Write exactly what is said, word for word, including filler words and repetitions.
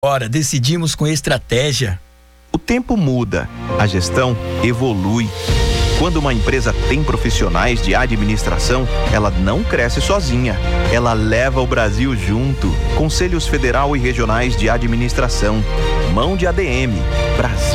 Ora, decidimos com estratégia. O tempo muda, a gestão evolui. Quando uma empresa tem profissionais de administração, ela não cresce sozinha. Ela leva o Brasil junto. Conselhos Federal e Regionais de Administração. Mão de A D M. Brasil.